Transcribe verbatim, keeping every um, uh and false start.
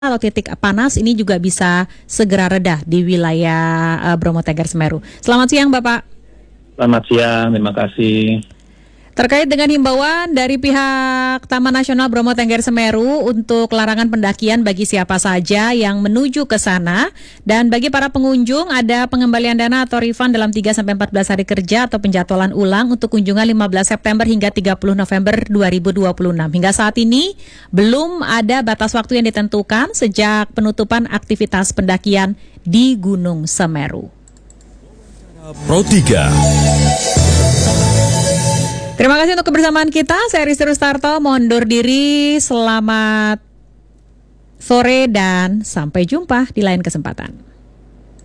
atau titik panas ini juga bisa segera reda di wilayah uh, Bromo Tengger Semeru. Selamat siang Bapak. Selamat siang, terima kasih. Terkait dengan himbauan dari pihak Taman Nasional Bromo Tengger Semeru untuk larangan pendakian bagi siapa saja yang menuju ke sana, dan bagi para pengunjung ada pengembalian dana atau refund dalam tiga sampai empat belas hari kerja atau penjadwalan ulang untuk kunjungan lima belas September hingga tiga puluh November dua ribu dua puluh enam. Hingga saat ini belum ada batas waktu yang ditentukan sejak penutupan aktivitas pendakian di Gunung Semeru. Pro tiga. Terima kasih untuk kebersamaan kita. Saya Rizky Rustarto, mohon undur diri. Selamat sore dan sampai jumpa di lain kesempatan.